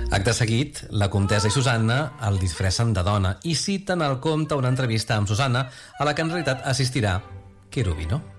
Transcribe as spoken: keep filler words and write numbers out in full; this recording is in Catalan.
Acte seguit, la comtessa i Susanna el disfressen de dona i citen al comte una entrevista amb Susanna a la que en realitat assistirà Cherubino.